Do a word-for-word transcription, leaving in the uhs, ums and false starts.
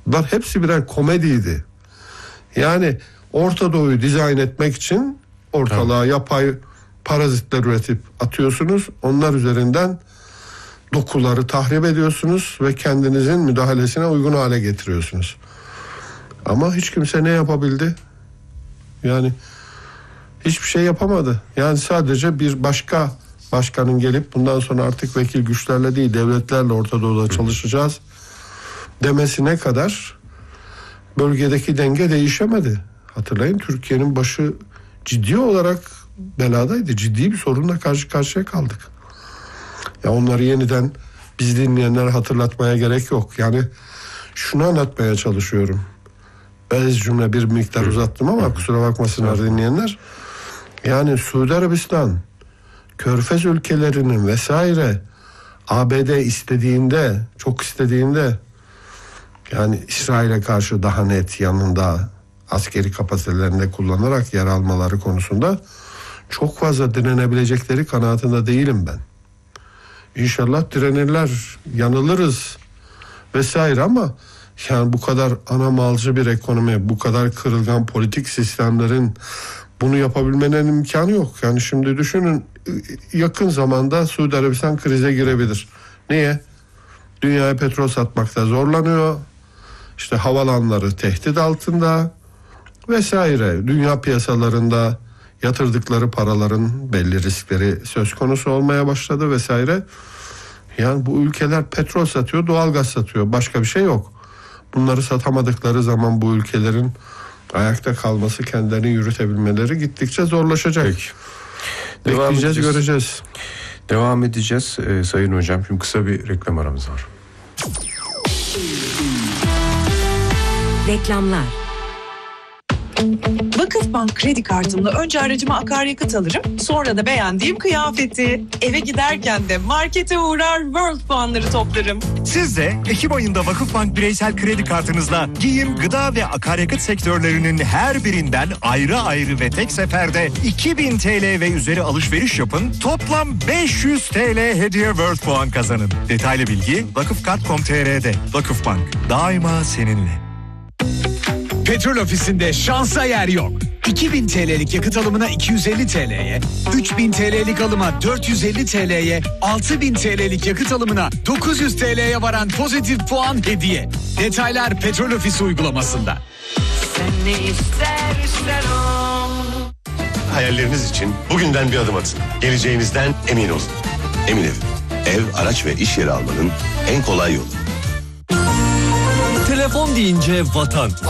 Bunlar hepsi birer komediydi. Yani Orta Doğu'yu dizayn etmek için ortalığa evet. yapay parazitler üretip atıyorsunuz. Onlar üzerinden dokuları tahrip ediyorsunuz ve kendinizin müdahalesine uygun hale getiriyorsunuz. Ama hiç kimse ne yapabildi? Yani hiçbir şey yapamadı. Yani sadece bir başka başkanın gelip bundan sonra artık vekil güçlerle değil devletlerle Orta Doğu'da çalışacağız demesine kadar bölgedeki denge değişemedi. Hatırlayın, Türkiye'nin başı ciddi olarak beladaydı. Ciddi bir sorunla karşı karşıya kaldık. Ya onları yeniden biz dinleyenlere hatırlatmaya gerek yok. Yani şunu anlatmaya çalışıyorum. Ez cümle bir miktar uzattım ama kusura bakmasınlar dinleyenler. Yani Suudi Arabistan, Körfez ülkelerinin vesaire A B D istediğinde, çok istediğinde yani İsrail'e karşı daha net yanında askeri kapasitelerinde kullanarak yer almaları konusunda çok fazla direnebilecekleri kanaatinde değilim ben. İnşallah direnirler, yanılırız vesaire ama yani bu kadar ana malcı bir ekonomi, bu kadar kırılgan politik sistemlerin bunu yapabilmenin imkanı yok. Yani şimdi düşünün, yakın zamanda Suudi Arabistan krize girebilir. Niye? Dünyaya petrol satmakta zorlanıyor. İşte havalanları tehdit altında vesaire. Dünya piyasalarında yatırdıkları paraların belli riskleri söz konusu olmaya başladı vesaire. Yani bu ülkeler petrol satıyor, doğalgaz satıyor. Başka bir şey yok. Bunları satamadıkları zaman bu ülkelerin ayakta kalması, kendilerini yürütebilmeleri gittikçe zorlaşacak. Peki. Devam Bekleyeceğiz, edeceğiz. göreceğiz. Devam edeceğiz ee, Sayın Hocam. Şimdi kısa bir reklam aramız var. Reklamlar. Vakıfbank kredi kartımla önce aracıma akaryakıt alırım, sonra da beğendiğim kıyafeti. Eve giderken de markete uğrar, World puanları toplarım. Siz de Ekim ayında Vakıfbank bireysel kredi kartınızla giyim, gıda ve akaryakıt sektörlerinin her birinden ayrı ayrı ve tek seferde iki bin T L ve üzeri alışveriş yapın. Toplam beş yüz T L hediye World puan kazanın. Detaylı bilgi vakıfkart nokta com nokta t r'de. Vakıfbank, daima seninle. Petrol Ofisi'nde şansa yer yok. iki bin T L'lik yakıt alımına iki yüz elli T L'ye, üç bin T L'lik alıma dört yüz elli T L'ye, altı bin T L'lik yakıt alımına dokuz yüz T L'ye varan pozitif puan hediye. Detaylar Petrol Ofisi uygulamasında. Sen ne ister ister ol. Hayalleriniz için bugünden bir adım atın. Geleceğinizden emin olun. Emin Ev. Ev, araç ve iş yeri almanın en kolay yolu. Telefon deyince vatan.